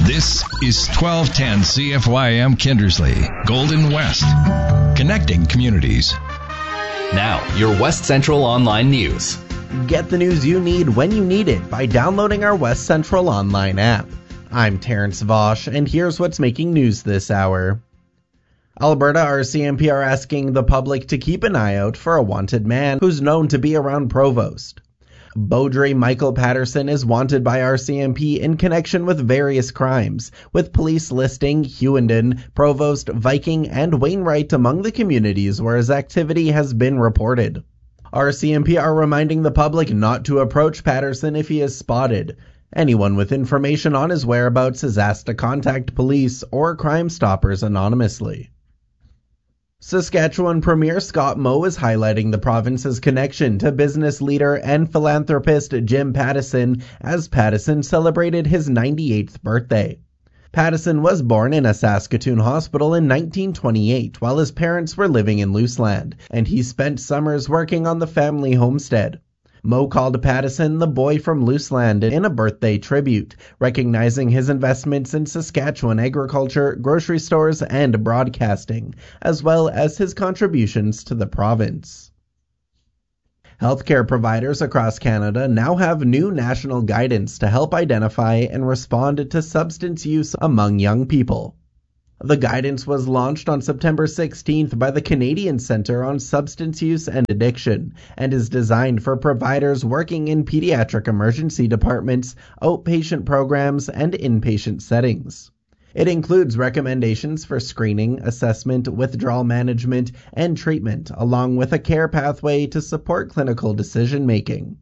This is 1210 CFYM Kindersley, Golden West, connecting communities. Now, your West Central Online News. Get the news you need when you need it by downloading our West Central Online app. I'm Terrence Vosch, and here's what's making news this hour. Alberta RCMP are asking the public to keep an eye out for a wanted man who's known to be around Provost. Beaudry Michael Patterson is wanted by RCMP in connection with various crimes, with police listing Hughenden, Provost, Viking, and Wainwright among the communities where his activity has been reported. RCMP are reminding the public not to approach Patterson if he is spotted. Anyone with information on his whereabouts is asked to contact police or Crime Stoppers anonymously. Saskatchewan Premier Scott Moe is highlighting the province's connection to business leader and philanthropist Jim Pattison as Pattison celebrated his 98th birthday. Pattison was born in a Saskatoon hospital in 1928 while his parents were living in Luseland, and he spent summers working on the family homestead. Moe called Pattison the boy from Luseland in a birthday tribute, recognizing his investments in Saskatchewan agriculture, grocery stores, and broadcasting, as well as his contributions to the province. Healthcare providers across Canada now have new national guidance to help identify and respond to substance use among young people. The guidance was launched on September 16th by the Canadian Centre on Substance Use and Addiction and is designed for providers working in pediatric emergency departments, outpatient programs, and inpatient settings. It includes recommendations for screening, assessment, withdrawal management, and treatment, along with a care pathway to support clinical decision-making.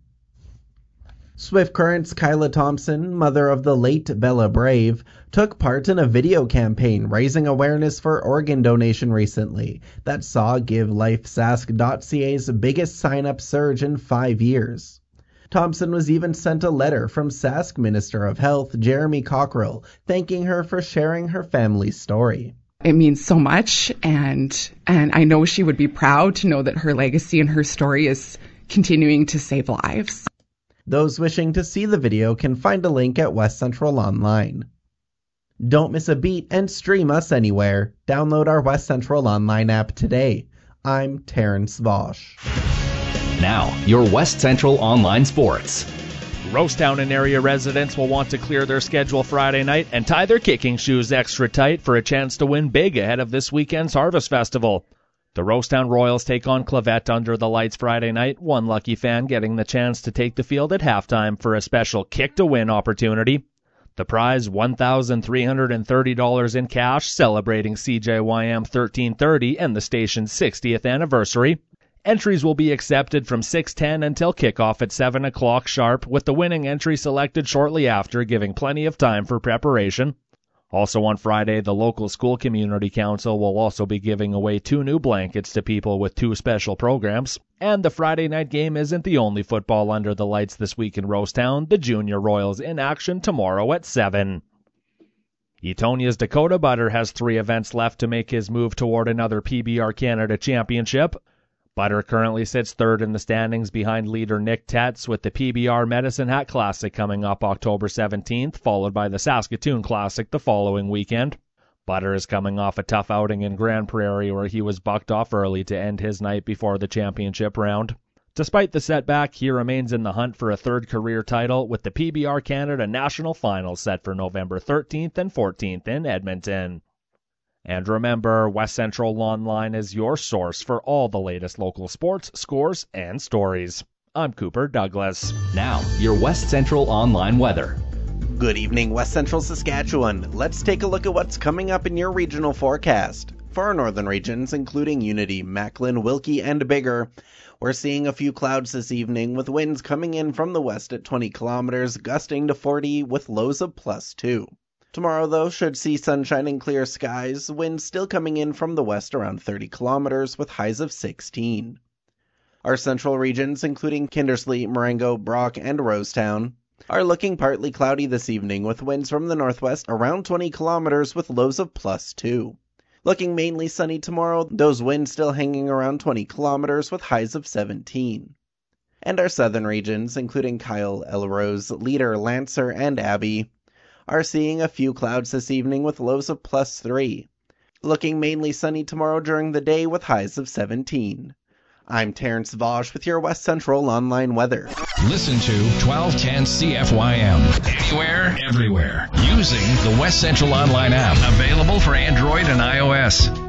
Swift Current's Kyla Thompson, mother of the late Bella Brave, took part in a video campaign raising awareness for organ donation recently that saw GiveLifeSask.ca's biggest sign-up surge in 5 years. Thompson was even sent a letter from Sask Minister of Health Jeremy Cockrell thanking her for sharing her family's story. It means so much, and I know she would be proud to know that her legacy and her story is continuing to save lives. Those wishing to see the video can find a link at West Central Online. Don't miss a beat and stream us anywhere. Download our West Central Online app today. I'm Terrence Vosch. Now, your West Central Online Sports. Rosetown and area residents will want to clear their schedule Friday night and tie their kicking shoes extra tight for a chance to win big ahead of this weekend's Harvest Festival. The Rosetown Royals take on Clavette under the lights Friday night, one lucky fan getting the chance to take the field at halftime for a special kick-to-win opportunity. The prize, $1,330 in cash, celebrating CJYM 1330 and the station's 60th anniversary. Entries will be accepted from 6:10 until kickoff at 7 o'clock sharp, with the winning entry selected shortly after, giving plenty of time for preparation. Also on Friday, the local school community council will also be giving away 2 new blankets to people with 2 special programs. And the Friday night game isn't the only football under the lights this week in Rosetown. The Junior Royals in action tomorrow at 7. Etonia's Dakota Butter has 3 events left to make his move toward another PBR Canada Championship. Butter currently sits 3rd in the standings behind leader Nick Tetz, with the PBR Medicine Hat Classic coming up October 17th, followed by the Saskatoon Classic the following weekend. Butter is coming off a tough outing in Grand Prairie where he was bucked off early to end his night before the championship round. Despite the setback, he remains in the hunt for a 3rd career title, with the PBR Canada National Finals set for November 13th and 14th in Edmonton. And remember, West Central Online is your source for all the latest local sports, scores, and stories. I'm Cooper Douglas. Now, your West Central Online weather. Good evening, West Central Saskatchewan. Let's take a look at what's coming up in your regional forecast. For our northern regions, including Unity, Macklin, Wilkie, and Bigger, we're seeing a few clouds this evening, with winds coming in from the west at 20 kilometers, gusting to 40 with lows of +2. Tomorrow, though, should see sunshine and clear skies, winds still coming in from the west around 30 kilometers with highs of 16. Our central regions, including Kindersley, Marengo, Brock, and Rosetown, are looking partly cloudy this evening with winds from the northwest around 20 kilometers with lows of +2. Looking mainly sunny tomorrow, those winds still hanging around 20 kilometers with highs of 17. And our southern regions, including Kyle, Elrose, Leader, Lancer, and Abbey, are seeing a few clouds this evening with lows of +3. Looking mainly sunny tomorrow during the day with highs of 17. I'm Terrence Vosch with your West Central Online weather. Listen to 1210 CFYM anywhere, everywhere, using the West Central Online app, available for Android and iOS.